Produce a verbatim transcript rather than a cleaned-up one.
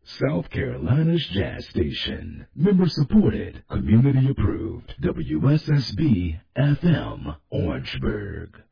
South Carolina's jazz station. Member supported, community approved. W S S B F M, Orangeburg.